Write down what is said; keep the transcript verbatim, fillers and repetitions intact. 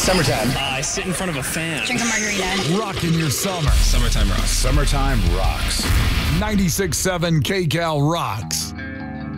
Summertime. Uh, I sit in front of a fan. Drink a margarita. Rocking your summer. Summertime rocks. Summertime rocks. ninety-six point seven K Cal rocks.